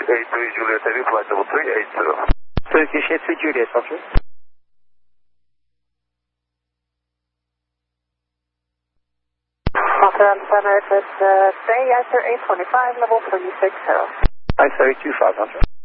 83 Juliet Heavy, flight 3380. Turkish Hetty Juliet, roger. Rotterdam Center, it's say ISO 825, level 360. ISO 825, roger.